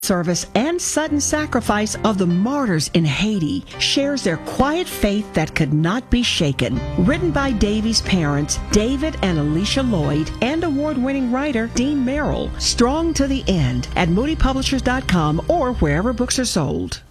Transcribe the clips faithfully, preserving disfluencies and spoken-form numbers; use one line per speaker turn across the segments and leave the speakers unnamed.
service and sudden sacrifice of the martyrs in Haiti shares their quiet faith that could not be shaken. Written by Davy's parents, David and Alicia Lloyd, and award-winning writer Dean Merrill. Strong to the End at moody publishers dot com or wherever books are sold.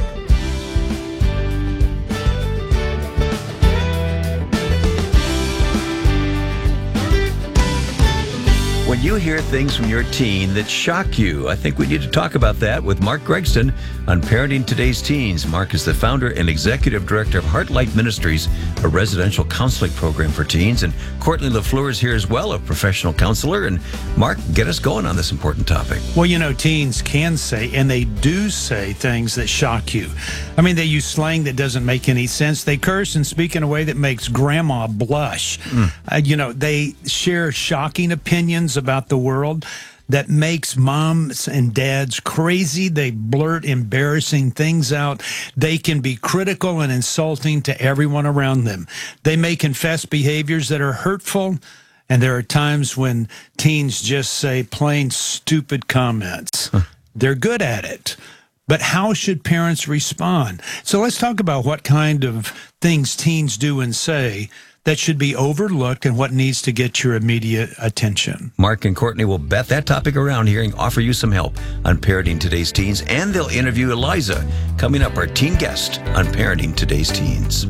When you hear things from your teen that shock you, I think we need to talk about that with Mark Gregston on Parenting Today's Teens. Mark is the founder and executive director of Heartlight Ministries, a residential counseling program for teens. And Courtney LaFleur is here as well, a professional counselor. And Mark, get us going on this important topic.
Well, you know, teens can say, and they do say, things that shock you. I mean, they use slang that doesn't make any sense. They curse and speak in a way that makes grandma blush. Mm. Uh, you know, they share shocking opinions about the world that makes moms and dads crazy. They blurt embarrassing things out. They can be critical and insulting to everyone around them. They may confess behaviors that are hurtful, and there are times when teens just say plain stupid comments. Huh. They're good at it. But how should parents respond? So let's talk about what kind of things teens do and say that should be overlooked and what needs to get your immediate attention.
Mark and Courtney will bet that topic around here and offer you some help on Parenting Today's Teens, and they'll interview Eliza, coming up, our teen guest on Parenting Today's Teens.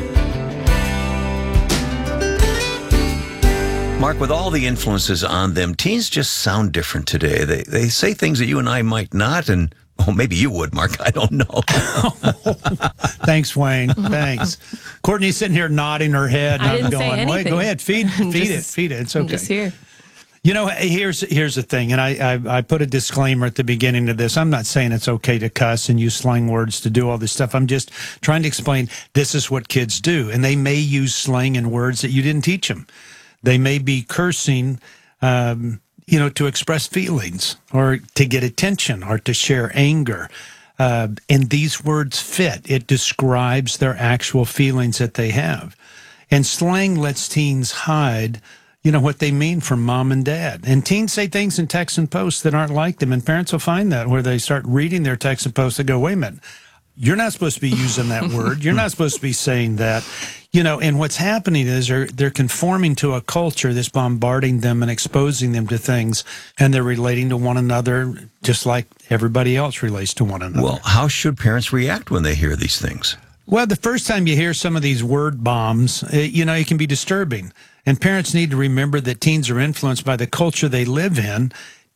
Mark, with all the influences on them, teens just sound different today. They they say things that you and I might not, and oh, maybe you would, Mark. I don't know.
Thanks, Wayne. Thanks. Courtney's sitting here nodding her head.
I didn't
going,
say anything.
Wait, go ahead. Feed, feed
just,
it. Feed it. It's okay.
I'm just here.
You know, here's here's the thing, and I, I I put a disclaimer at the beginning of this. I'm not saying it's okay to cuss and use slang words to do all this stuff. I'm just trying to explain this is what kids do, and they may use slang and words that you didn't teach them. They may be cursing, um, you know, to express feelings or to get attention or to share anger. Uh, and these words fit. It describes their actual feelings that they have. And slang lets teens hide, you know, what they mean from mom and dad. And teens say things in texts and posts that aren't like them. And parents will find that where they start reading their texts and posts and go, wait a minute, you're not supposed to be using that word. You're not supposed to be saying that. You know, and what's happening is they're, they're conforming to a culture that's bombarding them and exposing them to things, and they're relating to one another just like everybody else relates to one another.
Well, how should parents react when they hear these things?
Well, the first time you hear some of these word bombs, it, you know, it can be disturbing. And parents need to remember that teens are influenced by the culture they live in.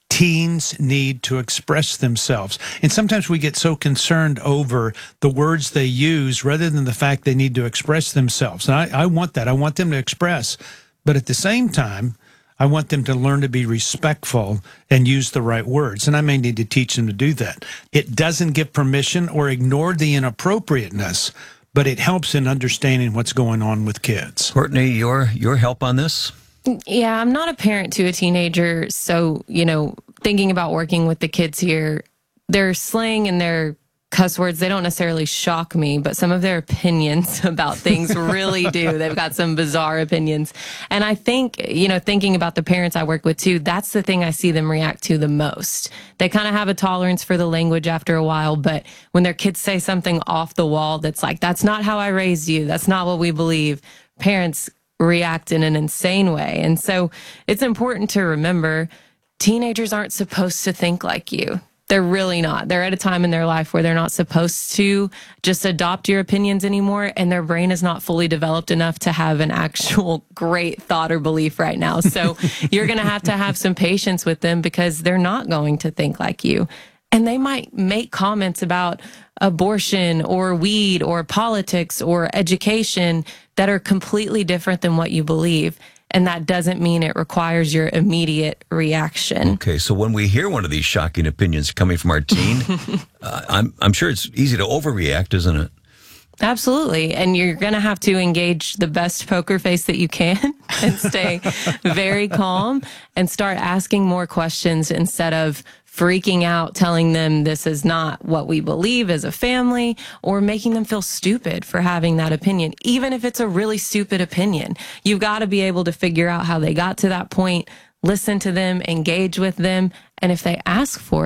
Teens need to express themselves. And sometimes we get so concerned over the words they use rather than the fact they need to express themselves. And I, I want that. I want them to express. But at the same time, I want them to learn to be respectful and use the right words. And I may need to teach them to do that. It doesn't give permission or ignore the inappropriateness, but it helps in understanding what's going on with kids.
Courtney, your your help on this?
Yeah, I'm not a parent to a teenager, so, you know, thinking about working with the kids here, their slang and their cuss words, they don't necessarily shock me, but some of their opinions about things really do. They've got some bizarre opinions. And I think, you know, thinking about the parents I work with too, that's the thing I see them react to the most. They kind of have a tolerance for the language after a while, but when their kids say something off the wall that's like, that's not how I raised you, that's not what we believe, parents react in an insane way. And so it's important to remember teenagers aren't supposed to think like you. They're really not. They're at a time in their life where they're not supposed to just adopt your opinions anymore, and their brain is not fully developed enough to have an actual great thought or belief right now. So you're going to have to have some patience with them because they're not going to think like you. And they might make comments about abortion or weed or politics or education that are completely different than what you believe. And that doesn't mean it requires your immediate reaction.
Okay, so when we hear one of these shocking opinions coming from our teen, uh, I'm, I'm sure it's easy to overreact, isn't it?
Absolutely. And you're going to have to engage the best poker face that you can and stay very calm and start asking more questions instead of freaking out, telling them this is not what we believe as a family, or making them feel stupid for having that opinion. Even if it's a really stupid opinion, you've got to be able to figure out how they got to that point, listen to them, engage with them, and if they ask for it,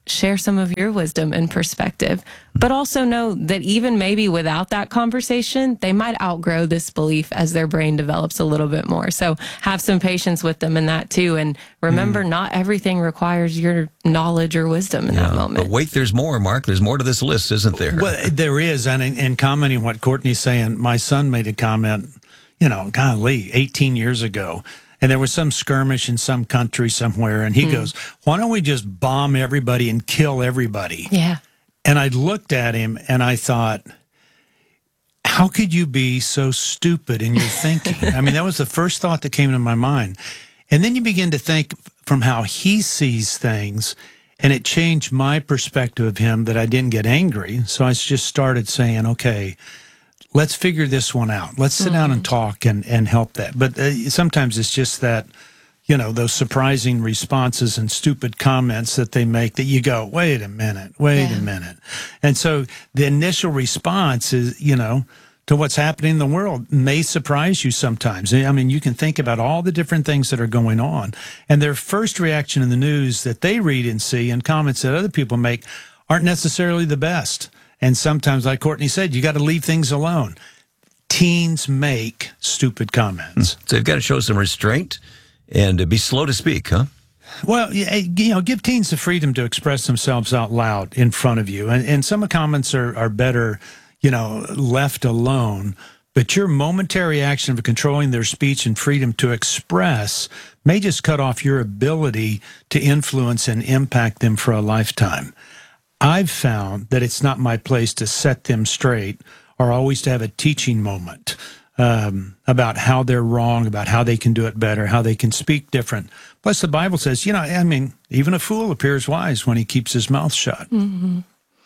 share some of your wisdom and perspective, but also know that even maybe without that conversation, they might outgrow this belief as their brain develops a little bit more. So have some patience with them in that too. And remember, mm. not everything requires your knowledge or wisdom in yeah, that moment.
But wait, there's more, Mark. There's more to this list, isn't there?
Well, there is. And in, in commenting what Courtney's saying, my son made a comment, you know, golly, eighteen years ago. And there was some skirmish in some country somewhere. And he mm. goes, why don't we just bomb everybody and kill everybody?
Yeah.
And I looked at him and I thought, how could you be so stupid in your thinking? I mean, that was the first thought that came to my mind. And then you begin to think from how he sees things, and it changed my perspective of him that I didn't get angry. So I just started saying, okay, let's figure this one out. Let's sit mm-hmm. down and talk and, and help that. But uh, sometimes it's just that, you know, those surprising responses and stupid comments that they make that you go, wait a minute, wait yeah. a minute. And so the initial response is, you know, to what's happening in the world may surprise you sometimes. I mean, you can think about all the different things that are going on. And their first reaction in the news that they read and see and comments that other people make aren't necessarily the best. And sometimes, like Courtney said, you got to leave things alone. Teens make stupid comments.
So you've got to show some restraint and be slow to speak, huh?
Well, you know, give teens the freedom to express themselves out loud in front of you. And, and some comments are, are better, you know, left alone. But your momentary action of controlling their speech and freedom to express may just cut off your ability to influence and impact them for a lifetime. I've found that it's not my place to set them straight or always to have a teaching moment um, about how they're wrong, about how they can do it better, how they can speak different. Plus, the Bible says, you know, I mean, even a fool appears wise when he keeps his mouth shut.
Mm-hmm.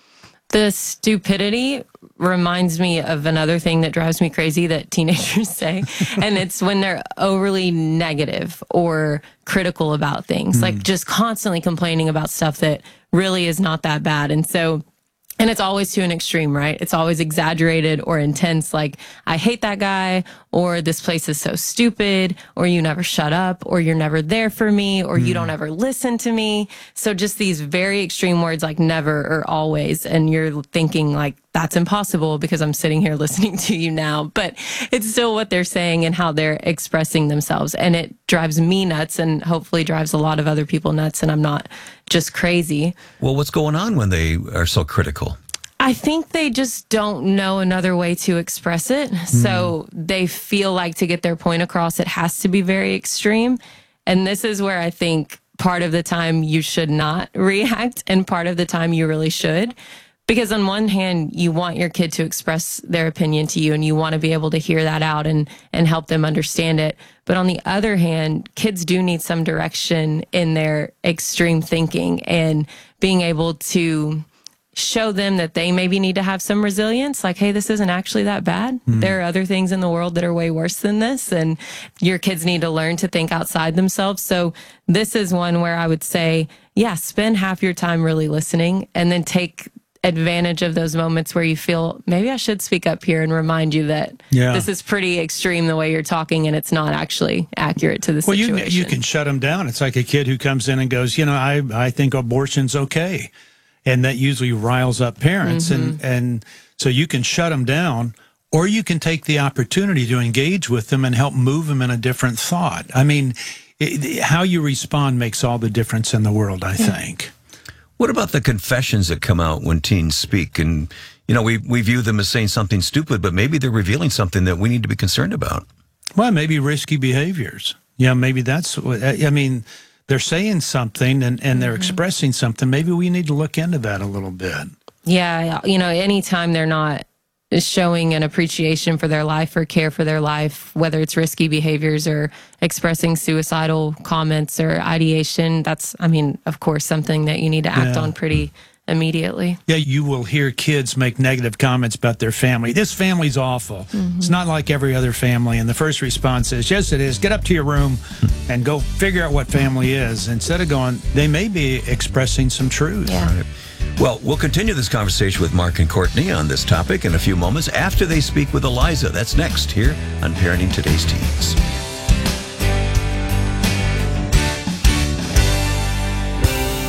The stupidity reminds me of another thing that drives me crazy that teenagers say, and it's when they're overly negative or critical about things, mm. like just constantly complaining about stuff that really is not that bad. And so, and it's always to an extreme, right? It's always exaggerated or intense, like, I hate that guy, or this place is so stupid, or you never shut up, or you're never there for me, or mm. you don't ever listen to me. So just these very extreme words like never or always. And you're thinking like, that's impossible because I'm sitting here listening to you now. But it's still what they're saying and how they're expressing themselves. And it drives me nuts and hopefully drives a lot of other people nuts. And I'm not just crazy.
Well, what's going on when they are so critical?
I think they just don't know another way to express it. Mm. So they feel like to get their point across, it has to be very extreme. And this is where I think part of the time you should not react and part of the time you really should. Because on one hand, you want your kid to express their opinion to you and you want to be able to hear that out and, and help them understand it. But on the other hand, kids do need some direction in their extreme thinking and being able to show them that they maybe need to have some resilience. Like, hey, this isn't actually that bad. Mm. There are other things in the world that are way worse than this. And your kids need to learn to think outside themselves. So this is one where I would say, yeah, spend half your time really listening and then take advantage of those moments where you feel maybe I should speak up here and remind you that yeah. this is pretty extreme the way you're talking and it's not actually accurate to the
well,
situation.
Well, you, you can shut them down. It's like a kid who comes in and goes, you know, I, I think abortion's okay. And that usually riles up parents. Mm-hmm. And, and so you can shut them down or you can take the opportunity to engage with them and help move them in a different thought. I mean, it, how you respond makes all the difference in the world, I yeah. think.
What about the confessions that come out when teens speak? And, you know, we, we view them as saying something stupid, but maybe they're revealing something that we need to be concerned about.
Well, maybe risky behaviors. Yeah, maybe that's what, I mean, they're saying something and, and they're mm-hmm. expressing something. Maybe we need to look into that a little bit.
Yeah, you know, anytime they're not showing an appreciation for their life or care for their life, whether it's risky behaviors or expressing suicidal comments or ideation, that's, I mean, of course, something that you need to act yeah. on pretty immediately.
Yeah, you will hear kids make negative comments about their family. This family's awful. Mm-hmm. It's not like every other family. And the first response is, yes, it is. Get up to your room and go figure out what family is. Instead of going, they may be expressing some truth.
Yeah.
Right. Well, we'll continue this conversation with Mark and Courtney on this topic in a few moments after they speak with Eliza. That's next here on Parenting Today's Teens.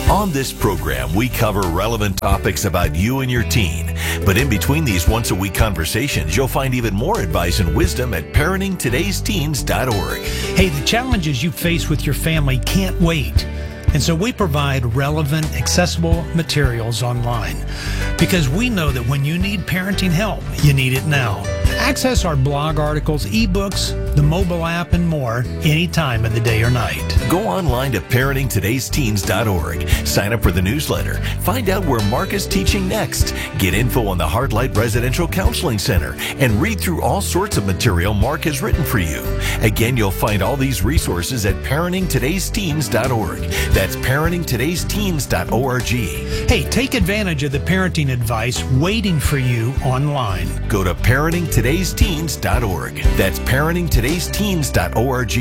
On this program, we cover relevant topics about you and your teen. But in between these once-a-week conversations, you'll find even more advice and wisdom at parenting todays teens dot org.
Hey, the challenges you face with your family can't wait. And so we provide relevant, accessible materials online because we know that when you need parenting help, you need it now. Access our blog articles, ebooks, the mobile app, and more any time of the day or night.
Go online to parenting todays teens dot org. Sign up for the newsletter. Find out where Mark is teaching next. Get info on the Heartlight Residential Counseling Center and read through all sorts of material Mark has written for you. Again, you'll find all these resources at parenting todays teens dot org. That's parenting todays teens dot org.
Hey, take advantage of the parenting advice waiting for you online.
Go to parenting todays teens dot org. That's parenting todays teens dot org.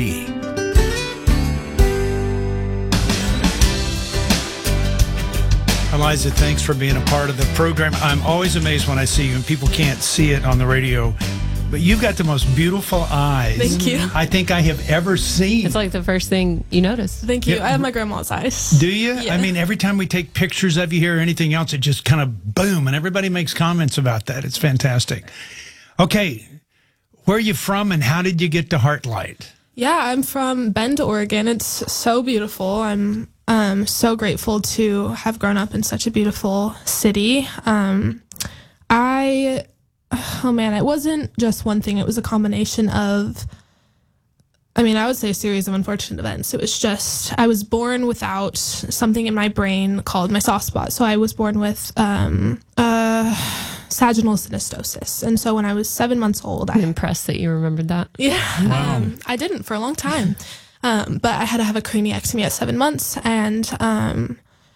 Eliza, thanks for being a part of the program. I'm always amazed when I see you, and people can't see it on the radio, but you've got the most beautiful eyes.
Thank you.
I think I have ever seen.
It's like the first thing you notice.
Thank you.
Yeah.
I have my grandma's eyes.
Do you?
Yeah.
I mean, every time we take pictures of you here or anything else, it just kind of boom, and everybody makes comments about that. It's fantastic. Okay, where are you from, and how did you get to Heartlight?
Yeah, I'm from Bend, Oregon. It's so beautiful. I'm um, so grateful to have grown up in such a beautiful city. Um, I, oh man, it wasn't just one thing. It was a combination of, I mean, I would say a series of unfortunate events. It was just, I was born without something in my brain called my soft spot. So I was born with um, uh, sagittal synostosis. And so when I was seven months old,
I'm
I,
impressed that you remembered that.
yeah,
Wow.
um, I didn't for a long time. Um, but I had to have a craniectomy at seven months. And um,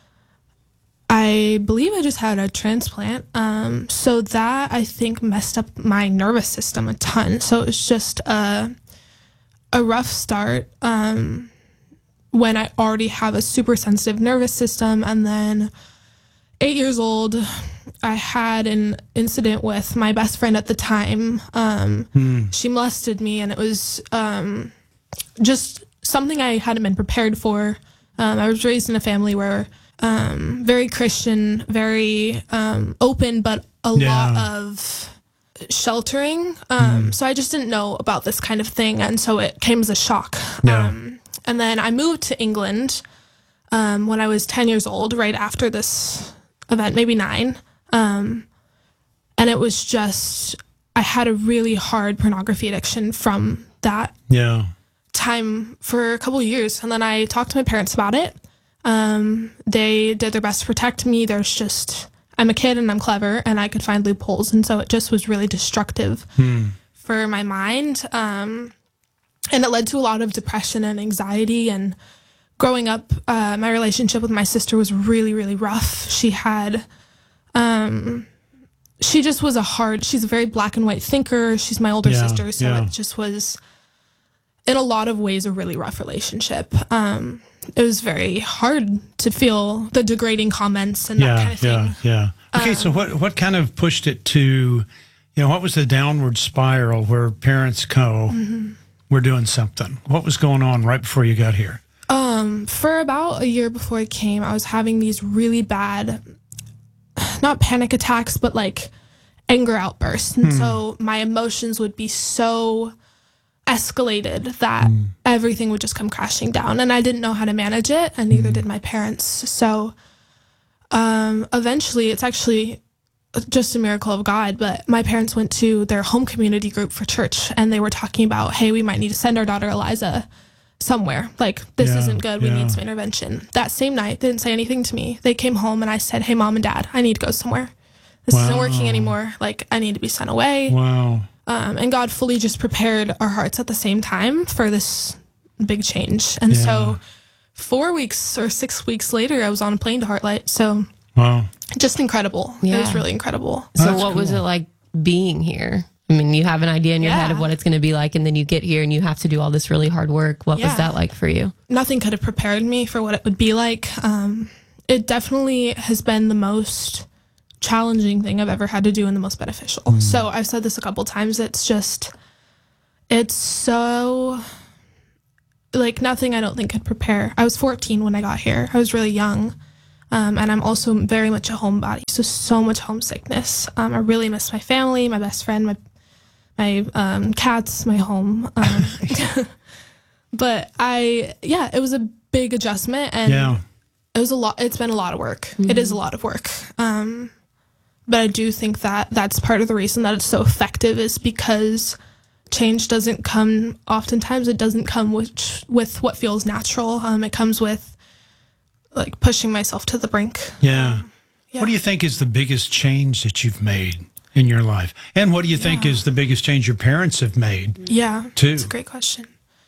I believe I just had a transplant. Um, so that, I think, messed up my nervous system a ton. So it was just a, a rough start um, when I already have a super sensitive nervous system. And then eight years old, I had an incident with my best friend at the time. Um,
Hmm.
She molested me, and it was um, just something I hadn't been prepared for. Um, I was raised in a family where um, very Christian, very um, open, but a
Yeah.
lot of sheltering. Um, So I just didn't know about this kind of thing, and so it came as a shock.
Yeah.
Um, and then I moved to England um, when I was ten years old, right after this event, maybe nine. Um, and it was just, I had a really hard pornography addiction from that
Yeah.
time for a couple of years. And then I talked to my parents about it. Um, they did their best to protect me. There's just, I'm a kid and I'm clever and I could find loopholes. And so it just was really destructive for my mind. Um, and it led to a lot of depression and anxiety. And growing up, uh, my relationship with my sister was really, really rough. She had, um, she just was a hard, she's a very black and white thinker. She's my older
Yeah,
sister. So
yeah.
it just was, in a lot of ways, a really rough relationship. Um, it was very hard to feel the degrading comments and that
Yeah,
kind of thing.
yeah, yeah. Okay, so what what kind of pushed it to, you know, what was the downward spiral where parents go, we're doing something? What was going on right before you got here?
Um, for about a year before I came, I was having these really bad, not panic attacks, but like anger outbursts. And so my emotions would be so escalated that everything would just come crashing down. And I didn't know how to manage it, and neither did my parents. So um, eventually, it's actually just a miracle of God, but my parents went to their home community group for church, and they were talking about, hey, we might need to send our daughter Eliza somewhere. Like, this
Yeah,
isn't good. We
yeah.
need some intervention. That same night, they didn't say anything to me. They came home, and I said, hey, Mom and Dad, I need to go somewhere. This isn't
Wow.
working anymore. Like, I need to be sent away.
Wow.
Um, and God fully just prepared our hearts at the same time for this big change. And
Yeah.
so four weeks or six weeks later, I was on a plane to Heartlight. So
Wow.
just incredible. It
Yeah.
was really incredible.
So
That's
what was
cool.
it like being here? I mean, you have an idea in your head
Yeah.
of what it's going to be like, and then you get here and you have to do all this really hard work. What
Yeah.
was that like for you?
Nothing could have prepared me for what it would be like. Um, it definitely has been the most challenging thing I've ever had to do and the most beneficial. So I've said this a couple times. It's just, it's so, like, nothing I don't think could prepare. I was fourteen when I got here. I was really young. Um, and I'm also very much a homebody, so so much homesickness. Um, I really miss my family, my best friend, my my um, cats, my home. Um, but I, yeah, it was a big adjustment, and
Yeah.
it was a lot. It's been a lot of work. It is a lot of work. Um, but I do think that that's part of the reason that it's so effective is because change doesn't come, oftentimes it doesn't come with, with what feels natural. Um, it comes with like pushing myself to the brink.
Yeah.
Yeah.
What do you think is the biggest change that you've made in your life? And what do you think
Yeah.
is the biggest change your parents have made?
Yeah,
Too.
that's a great question.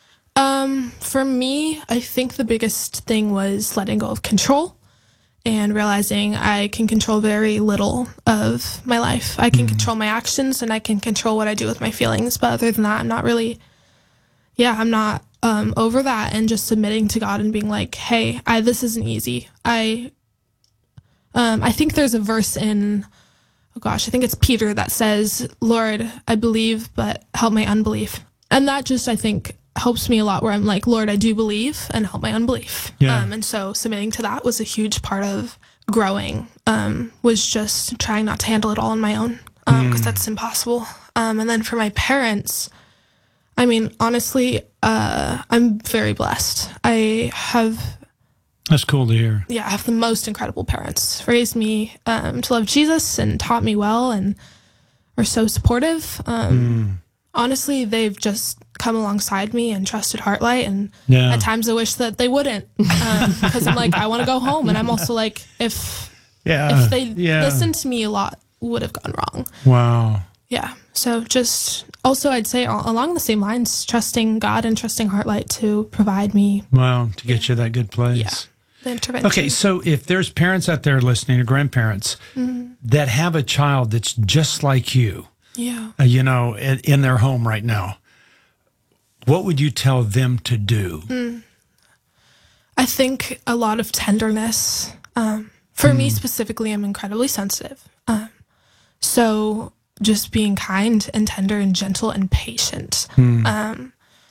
Um, for me, I think the biggest thing was letting go of control and realizing I can control very little of my life. I can control my actions and I can control what I do with my feelings. But other than that, I'm not really, yeah, I'm not um, over that, and just submitting to God and being like, hey, I, this isn't easy. I, um, I think there's a verse in, oh gosh, I think it's Peter that says, Lord, I believe, but help my unbelief. And that just, I think, helps me a lot, where I'm like, Lord, I do believe, and help my unbelief.
Yeah.
Um, and so submitting to that was a huge part of growing, um, was just trying not to handle it all on my own, um, because that's impossible. Um, and then for my parents, I mean, honestly, uh, I'm very blessed. I have
That's cool to hear.
yeah, I have the most incredible parents. Raised me um, to love Jesus and taught me well and are so supportive. Um, Honestly, they've just come alongside me and trusted Heartlight. And
Yeah.
at times I wish that they wouldn't, because I'm like, I want to go home. And I'm also like, if
Yeah.
if they
yeah.
listened to me a lot, would have gone wrong.
Wow.
Yeah. So just also, I'd say al- along the same lines, trusting God and trusting Heartlight to provide me
Wow. To get you that good place.
yeah, the intervention.
Okay, so if there's parents out there listening, or grandparents, that have a child that's just like you,
Yeah.
uh, you know, in, in their home right now, what would you tell them to do?
I think a lot of tenderness. Um, for me specifically, I'm incredibly sensitive. Um, so just being kind and tender and gentle and patient. Um,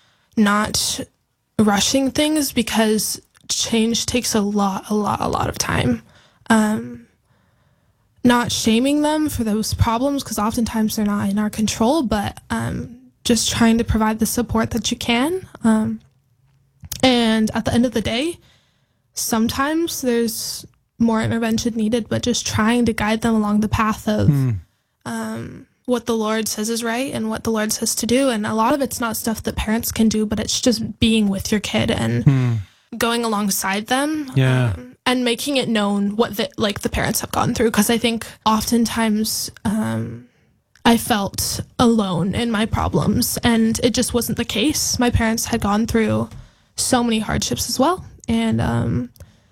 not rushing things, because change takes a lot, a lot, a lot of time. Um, not shaming them for those problems, because oftentimes they're not in our control, but um, just trying to provide the support that you can. Um, and at the end of the day, sometimes there's more intervention needed, but just trying to guide them along the path of um, what the Lord says is right and what the Lord says to do. And a lot of it's not stuff that parents can do, but it's just being with your kid and going alongside them.
Yeah.
Um, and making it known what the, like the parents have gone through. Because I think oftentimes um, I felt alone in my problems, and it just wasn't the case. My parents had gone through so many hardships as well. And um,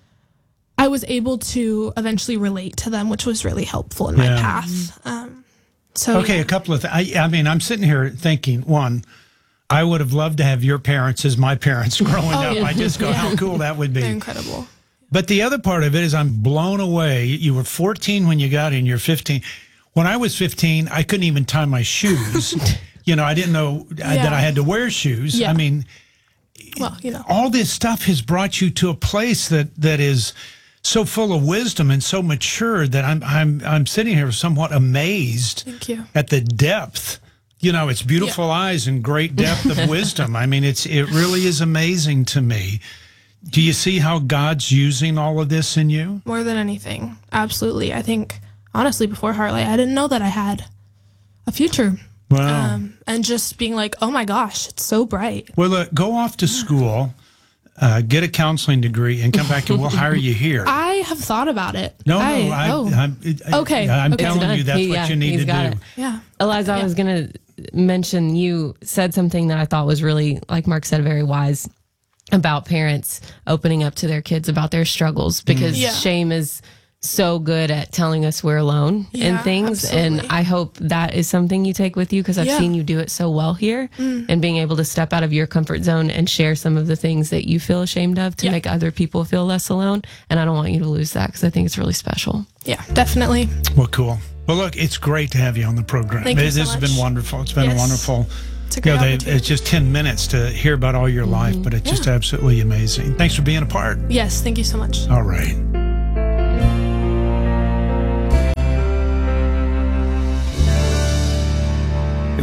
I was able to eventually relate to them, which was really helpful in my
Yeah.
path. Um, so
Okay,
yeah.
a couple of things. I, I mean, I'm sitting here thinking, one, I would have loved to have your parents as my parents growing up.
Oh, yeah.
I just go, how cool that would
They're
be.
incredible.
But the other part of it is I'm blown away. You were fourteen when you got in, you're fifteen. When I was fifteen, I couldn't even tie my shoes. You know, I didn't know uh, that
Yeah.
I had to wear shoes.
Yeah.
I mean,
Well, you know.
all this stuff has brought you to a place that that is so full of wisdom and so mature that I'm I'm I'm sitting here somewhat amazed
Thank you.
at the depth. You know, it's beautiful eyes and great depth of wisdom. I mean, it's it really is amazing to me. Do you see how God's using all of this in you?
More than anything. Absolutely. I think, honestly, before Heartlight, I didn't know that I had a future.
Wow.
Um, and just being like, oh my gosh, it's so bright.
Well, look, go off to school, uh, get a counseling degree, and come back, and we'll hire you here.
I have thought about it.
no, no,
I,
I,
oh,
I'm, I,
Okay,
I'm
okay.
telling
Done.
you that's
He-
what
yeah,
you need
he's
to
got
do.
it.
yeah.
Eliza, I
Yeah.
was going to mention, you said something that I thought was really, like Mark said, very wise about parents opening up to their kids about their struggles, because
Yeah.
shame is so good at telling us we're alone in
Yeah,
things. And
absolutely.
I hope that is something you take with you, because I've
Yeah.
seen you do it so well here, and being able to step out of your comfort zone and share some of the things that you feel ashamed of to
Yeah.
make other people feel less alone. And I don't want you to lose that, because I think it's really special.
Yeah, definitely.
Well, cool. Well, look, it's great to have you on the program.
Thank you
this
so
has
much.
been wonderful. It's been
Yes.
wonderful.
It's a
You
great
know, they,
opportunity.
it's just ten minutes to hear about all your life, but it's just absolutely amazing. Thanks for being a part.
Yes, thank you so much.
All right.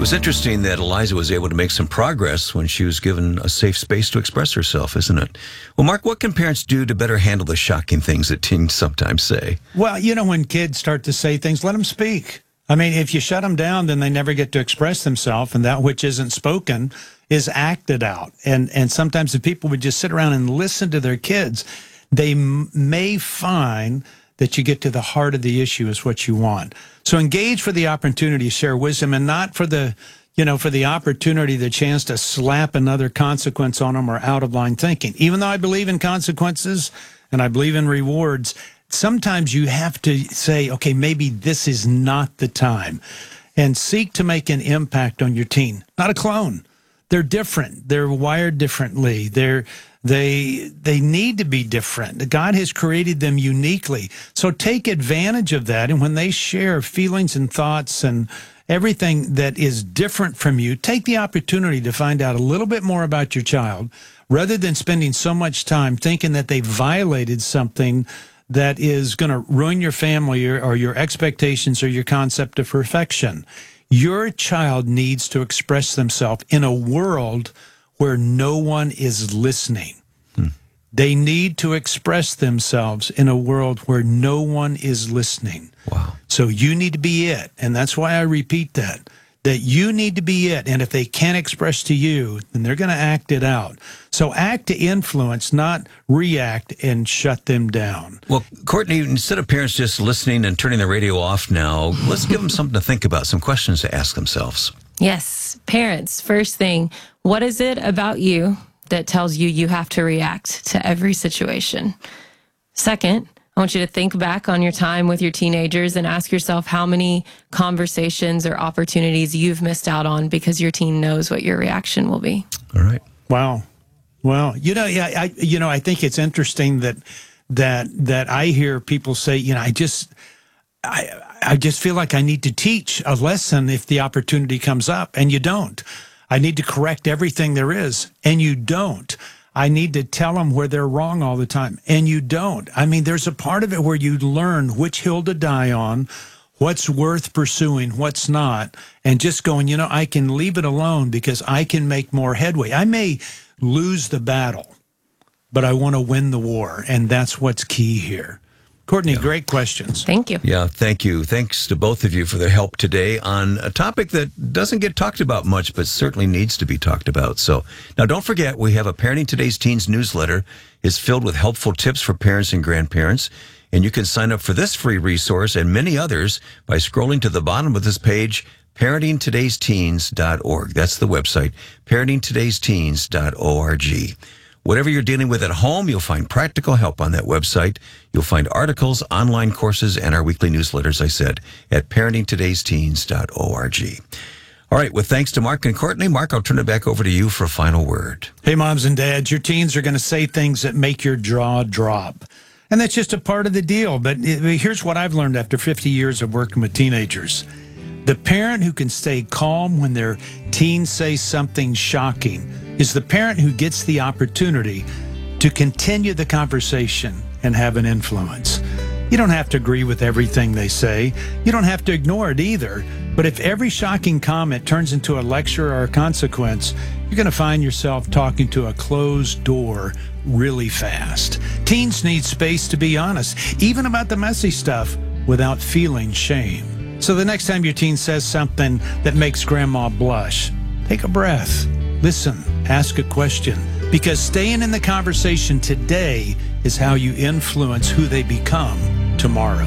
was interesting that Eliza was able to make some progress when she was given a safe space to express herself, isn't it? Well, Mark, what can parents do to better handle the shocking things that teens sometimes say?
Well, you know, when kids start to say things, let them speak. I mean, if you shut them down, then they never get to express themselves, and that which isn't spoken is acted out. And and sometimes if people would just sit around and listen to their kids, they m- may find that you get to the heart of the issue is what you want. So engage for the opportunity to share wisdom, and not for the, you know, for the opportunity, the chance to slap another consequence on them or out of line thinking. Even though I believe in consequences and I believe in rewards, sometimes you have to say, okay, maybe this is not the time, and seek to make an impact on your teen. Not a clone. They're different. They're wired differently. They're They they need to be different. God has created them uniquely. So take advantage of that. And when they share feelings and thoughts and everything that is different from you, take the opportunity to find out a little bit more about your child, rather than spending so much time thinking that they violated something that is going to ruin your family or, or your expectations or your concept of perfection. Your child needs to express themselves in a world where no one is listening. Hmm. They need to express themselves in a world where no one is listening.
Wow.
So you need to be it. And that's why I repeat that, that you need to be it. And if they can't express to you, then they're going to act it out. So act to influence, not react and shut them down.
Well, Courtney, instead of parents just listening and turning the radio off now, let's give them something to think about, some questions to ask themselves.
Yes, parents, first thing, what is it about you that tells you you have to react to every situation? Second, I want you to think back on your time with your teenagers and ask yourself how many conversations or opportunities you've missed out on because your teen knows what your reaction will be.
All right.
Wow. Well, you know, yeah, I, you know, I think it's interesting that that that I hear people say, you know, I just, I, I just feel like I need to teach a lesson if the opportunity comes up, and you don't. I need to correct everything there is, and you don't. I need to tell them where they're wrong all the time, and you don't. I mean, there's a part of it where you learn which hill to die on, what's worth pursuing, what's not, and just going, you know, I can leave it alone because I can make more headway. I may lose the battle, but I want to win the war, and that's what's key here. Courtney, yeah. Great questions.
Thank you.
Yeah, thank you. Thanks to both of you for their help today on a topic that doesn't get talked about much, but certainly needs to be talked about. So now don't forget, we have a Parenting Today's Teens newsletter. It's filled with helpful tips for parents and grandparents. And you can sign up for this free resource and many others by scrolling to the bottom of this page, parenting todays teens dot org. That's the website, parenting todays teens dot org. Whatever you're dealing with at home, you'll find practical help on that website. You'll find articles, online courses, and our weekly newsletters, I said, at parenting todays teens dot org. All right, with thanks to Mark and Courtney, Mark, I'll turn it back over to you for a final word.
Hey, moms and dads, your teens are going to say things that make your jaw drop. And that's just a part of the deal. But here's what I've learned after fifty years of working with teenagers. The parent who can stay calm when their teens say something shocking is the parent who gets the opportunity to continue the conversation and have an influence. You don't have to agree with everything they say. You don't have to ignore it either. But if every shocking comment turns into a lecture or a consequence, you're going to find yourself talking to a closed door really fast. Teens need space to be honest, even about the messy stuff, without feeling shame. So the next time your teen says something that makes grandma blush, take a breath, listen, ask a question, because staying in the conversation today is how you influence who they become tomorrow.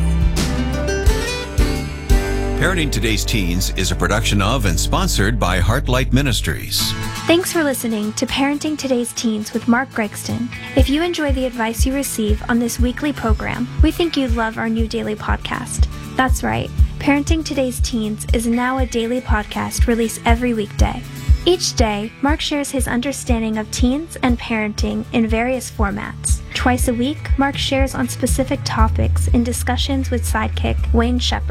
Parenting Today's Teens is a production of and sponsored by Heartlight Ministries.
Thanks for listening to Parenting Today's Teens with Mark Gregston. If you enjoy the advice you receive on this weekly program, we think you'd love our new daily podcast. That's right, Parenting Today's Teens is now a daily podcast released every weekday. Each day, Mark shares his understanding of teens and parenting in various formats. Twice a week, Mark shares on specific topics in discussions with sidekick Wayne Shepherd.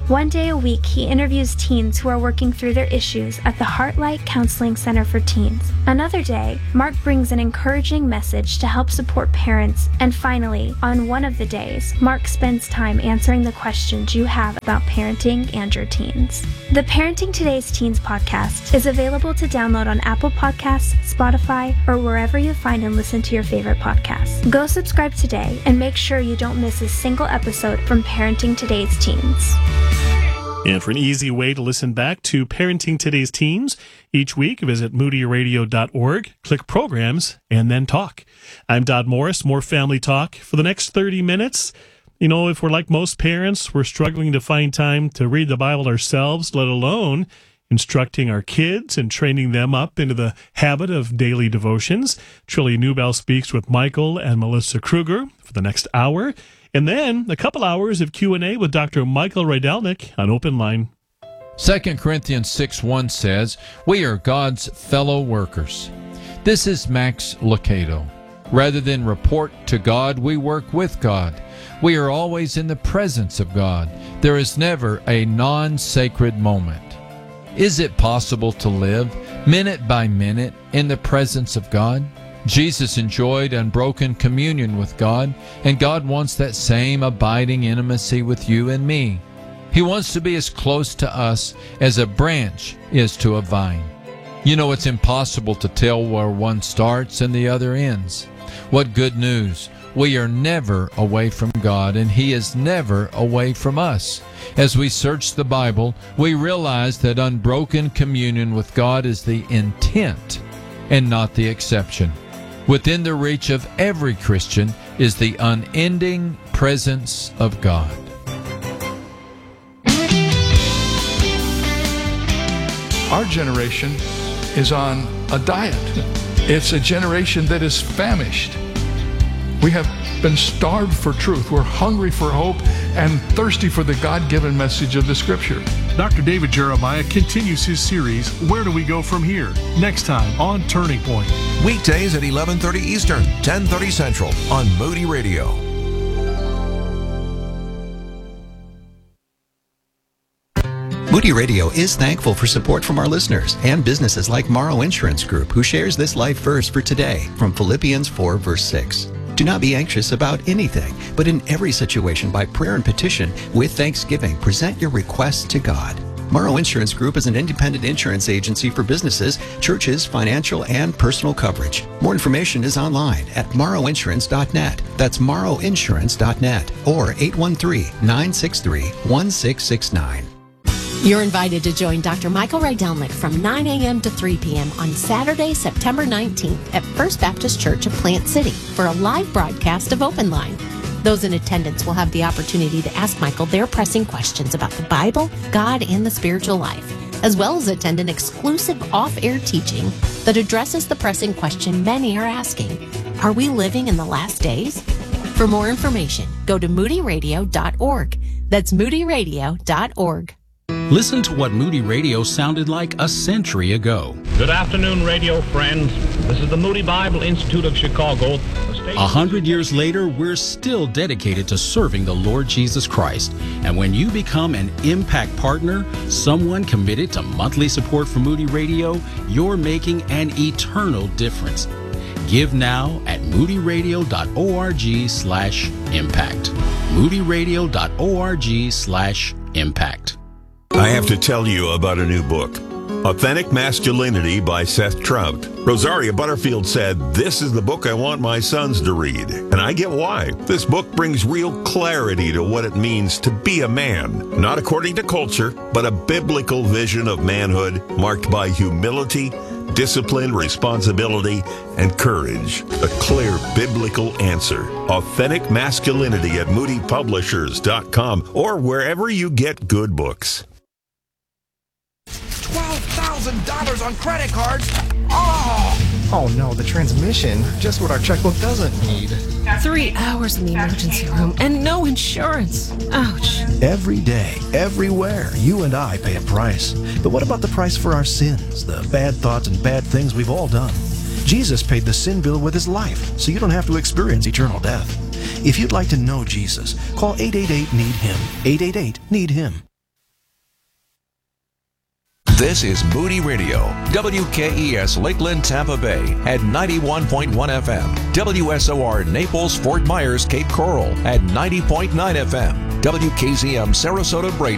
One day a week, he interviews teens who are working through their issues at the Heartlight Counseling Center for Teens. Another day, Mark brings an encouraging message to help support parents. And finally, on one of the days, Mark spends time answering the questions you have about parenting and your teens. The Parenting Today's Teens podcast is available to download on Apple Podcasts, Spotify, or wherever you find and listen to your favorite podcasts. Go subscribe today and make sure you don't miss a single episode from Parenting Today's Teens.
And for an easy way to listen back to Parenting Today's Teens each week, visit moody radio dot org, click Programs, and then Talk. I'm Dodd Morris, more family talk. For the next thirty minutes, you know, if we're like most parents, we're struggling to find time to read the Bible ourselves, let alone instructing our kids and training them up into the habit of daily devotions. Trilly Newbell speaks with Michael and Melissa Kruger for the next hour. And then a couple hours of Q and A with Doctor Michael Rydelnik on Open Line.
Second Corinthians six one says, "We are God's fellow workers." This is Max Lucado. Rather than report to God, we work with God. We are always in the presence of God. There is never a non-sacred moment. Is it possible to live minute by minute in the presence of God? Jesus enjoyed unbroken communion with God, and God wants that same abiding intimacy with you and me. He wants to be as close to us as a branch is to a vine. You know, it's impossible to tell where one starts and the other ends. What good news! We are never away from God, and He is never away from us. As we search the Bible, we realize that unbroken communion with God is the intent and not the exception. Within the reach of every Christian is the unending presence of God.
Our generation is on a diet. It's a generation that is famished. We have been starved for truth. We're hungry for hope and thirsty for the God-given message of the Scripture.
Doctor David Jeremiah continues his series, Where Do We Go From Here? Next time on Turning Point.
Weekdays at eleven thirty Eastern, ten thirty Central on Moody Radio.
Moody Radio is thankful for support from our listeners and businesses like Morrow Insurance Group, who shares this life verse for today from Philippians four, verse six. Do not be anxious about anything, but in every situation by prayer and petition with thanksgiving, present your requests to God. Morrow Insurance Group is an independent insurance agency for businesses, churches, financial, and personal coverage. More information is online at morrow insurance dot net. That's morrow insurance dot net or eight one three, nine six three, one six six nine.
You're invited to join Doctor Michael Rydelnik from nine a.m. to three p.m. on Saturday, September nineteenth at First Baptist Church of Plant City for a live broadcast of Open Line. Those in attendance will have the opportunity to ask Michael their pressing questions about the Bible, God, and the spiritual life, as well as attend an exclusive off-air teaching that addresses the pressing question many are asking: are we living in the last days? For more information, go to moody radio dot org. That's moody radio dot org.
Listen to what Moody Radio sounded like a century ago.
Good afternoon, radio friends. This is the Moody Bible Institute of Chicago.
A hundred years later, we're still dedicated to serving the Lord Jesus Christ. And when you become an Impact Partner, someone committed to monthly support for Moody Radio, you're making an eternal difference. Give now at moody radio dot org slash impact. moody radio dot org slash impact.
I have to tell you about a new book, Authentic Masculinity by Seth Trout. Rosaria Butterfield said, "This is the book I want my sons to read." And I get why. This book brings real clarity to what it means to be a man, not according to culture, but a biblical vision of manhood marked by humility, discipline, responsibility, and courage. A clear biblical answer. Authentic Masculinity at moody publishers dot com or wherever you get good books.
twelve thousand dollars on credit cards? Oh!
Oh no, the transmission. Just what our checkbook doesn't need.
Three hours in the emergency room and no insurance. Ouch.
Every day, everywhere, you and I pay a price. But what about the price for our sins, the bad thoughts and bad things we've all done? Jesus paid the sin bill with his life, so you don't have to experience eternal death. If you'd like to know Jesus, call eight eight eight, need him. eight eight eight, need him.
This is Moody Radio, W K E S Lakeland, Tampa Bay at ninety-one point one F M, W S O R Naples, Fort Myers, Cape Coral at ninety point nine F M, W K Z M Sarasota, Bradenton